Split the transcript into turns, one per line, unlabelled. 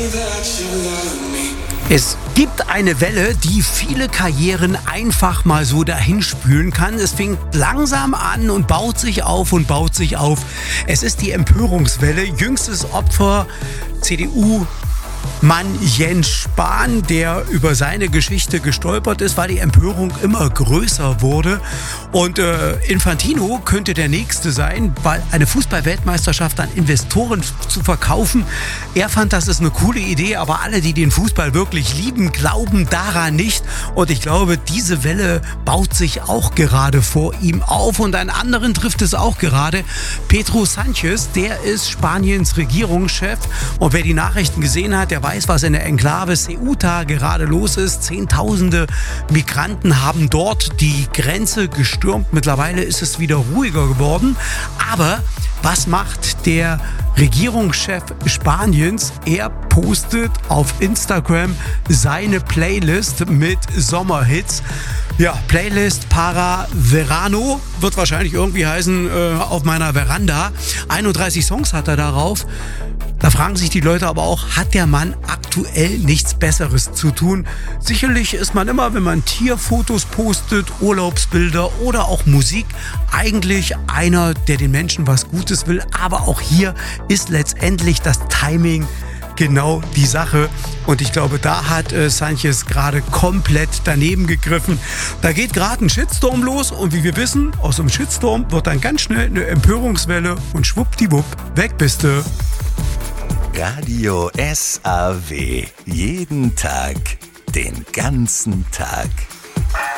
Es gibt eine Welle, die viele Karrieren einfach mal so dahinspülen kann. Es fängt langsam an und baut sich auf und baut sich auf. Es ist die Empörungswelle. Jüngstes Opfer CDU. Mann Jens Spahn, der über seine Geschichte gestolpert ist, weil die Empörung immer größer wurde. Und Infantino könnte der Nächste sein, weil eine Fußball-Weltmeisterschaft an Investoren zu verkaufen. Er fand, das ist eine coole Idee, aber alle, die den Fußball wirklich lieben, glauben daran nicht. Und ich glaube, diese Welle baut sich auch gerade vor ihm auf. Und einen anderen trifft es auch gerade. Pedro Sánchez, der ist Spaniens Regierungschef. Und wer die Nachrichten gesehen hat, der weiß, was in der Enklave Ceuta gerade los ist. Zehntausende Migranten haben dort die Grenze gestürmt. Mittlerweile ist es wieder ruhiger geworden. Aber was macht der Regierungschef Spaniens? Er postet auf Instagram seine Playlist mit Sommerhits. Ja, Playlist para Verano wird wahrscheinlich irgendwie heißen auf meiner Veranda. 31 Songs hat er darauf. Da fragen sich die Leute aber auch, hat der Mann aktuell nichts Besseres zu tun? Sicherlich ist man immer, wenn man Tierfotos postet, Urlaubsbilder oder auch Musik, eigentlich einer, der den Menschen was Gutes will. Aber auch hier ist letztendlich das Timing genau die Sache. Und ich glaube, da hat Sánchez gerade komplett daneben gegriffen. Da geht gerade ein Shitstorm los und wie wir wissen, aus einem Shitstorm wird dann ganz schnell eine Empörungswelle und schwuppdiwupp, weg bist du.
Radio SAW. Jeden Tag, den ganzen Tag.